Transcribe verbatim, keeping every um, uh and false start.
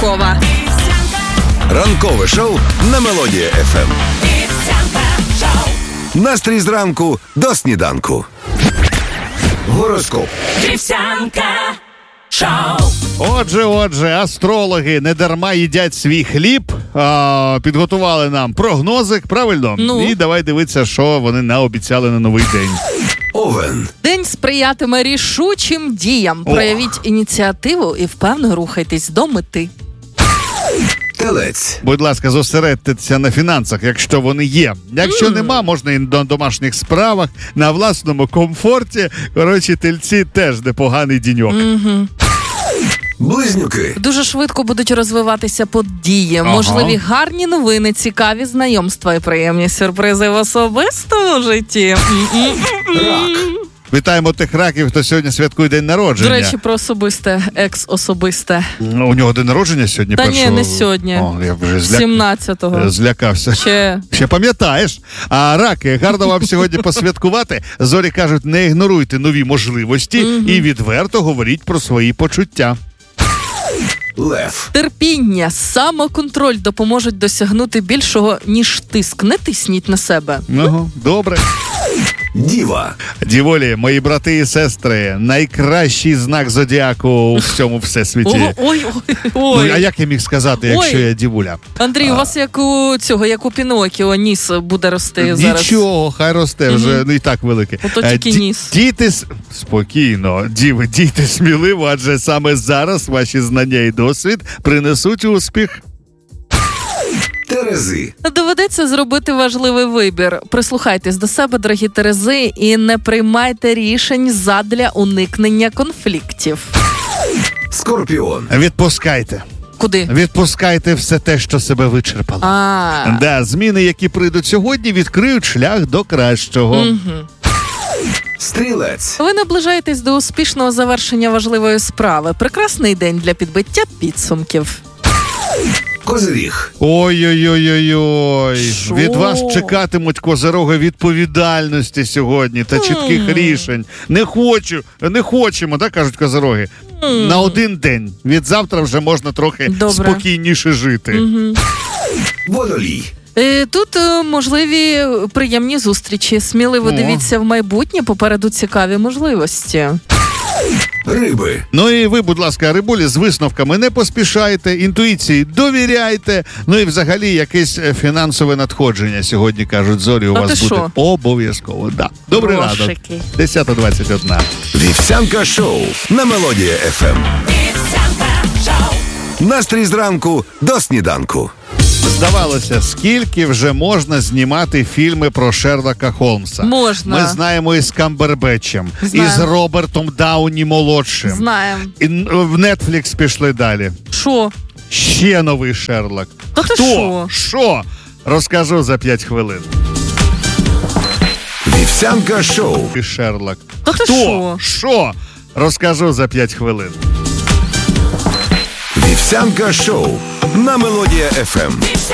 Ранкова. Ранкове шоу на Мелодія еф ем. Настрій зранку до сніданку. Гороскоп. Вівсянка шоу. Отже, отже, астрологи не дарма їдять свій хліб, а, підготували нам прогнозик, правильно? Ну. І давай дивитися, що вони наобіцяли на новий день. Овен. День сприятиме рішучим діям. О. Проявіть ініціативу і впевнено рухайтесь до мети. Телець. Будь ласка, зосередьтеся на фінансах, якщо вони є. Якщо mm. нема, можна і на домашніх справах, на власному комфорті. Коротше, тельці теж непоганий діньок. Угу. Близнюки. Дуже швидко будуть розвиватися події. Ага. Можливі гарні новини, цікаві знайомства і приємні сюрпризи в особистому житті. Рак. Вітаємо тих раків, хто сьогодні святкує день народження. До речі, про особисте, екс-особисте. Ну, у нього день народження сьогодні? Та першого... ні, не сьогодні. О, я вже зля... сімнадцятого. Злякався. Ще. Ще пам'ятаєш. А раки, гарно вам сьогодні посвяткувати. Зорі кажуть, не ігноруйте нові можливості Угу. і відверто говоріть про свої почуття. Лев. Терпіння, самоконтроль допоможуть досягнути більшого, ніж тиск. Не тисніть на себе. Ну, добре. Діва. Діволі, мої брати і сестри, найкращий знак зодіаку у всьому всесвіті. Ой, ой, ой, Ну, ой. а як я міг сказати, якщо Ой. я дівуля? Андрій, у вас як у цього, як у Пінокіо, ніс буде рости зараз. Нічого, хай росте, вже не і так великий. Ото Е, тільки ді- ніс. Дійте, с- спокійно, діви, дійте сміливо, адже саме зараз ваші знання і досвід принесуть успіх. Терези. Доведеться зробити важливий вибір. Прислухайтесь до себе, дорогі Терези, і не приймайте рішень задля уникнення конфліктів. Скорпіон. Відпускайте. Куди? Відпускайте все те, що себе вичерпало. А, Да, зміни, які прийдуть сьогодні, відкриють шлях до кращого. угу. Стрілець. Ви наближаєтесь до успішного завершення важливої справи. Прекрасний день для підбиття підсумків. Козиріг. Ой-ой-ой-ой-ой. Що? Від вас чекатимуть, козироги, відповідальності сьогодні та чітких М. рішень. Не хочу, не хочемо, так кажуть козироги. М. На один день. Від завтра вже можна трохи Добре. спокійніше жити. Угу. Водолій. Е, Тут е, можливі приємні зустрічі. Сміливо О. дивіться в майбутнє, попереду цікаві можливості. Риби. Ну і ви, будь ласка, рибулі, з висновками не поспішайте, інтуїції довіряйте. Ну і взагалі якесь е, фінансове надходження сьогодні, кажуть зорі, у А вас ти буде що? обов'язково. Да. Добрий ранок. Грошики. десята двадцять одна. Вівсянка шоу на Мелодія еф ем. Вівсянка шоу. Настрій зранку до сніданку. Здавалося, скільки вже можна знімати фільми про Шерлока Холмса? Можна. Ми знаємо і з Камбербетчем, Знаємо. і з Робертом Дауні молодшим. Знаємо. І н- в Netflix пішли далі. Що? Ще новий Шерлок. Та ти Хто? що? Що? Розкажу за п'ять хвилин. Вівсянка шоу. І Шерлок. Та ти Хто? що? Що? Розкажу за п'ять хвилин. Вівсянка шоу на Мелодія еф ем.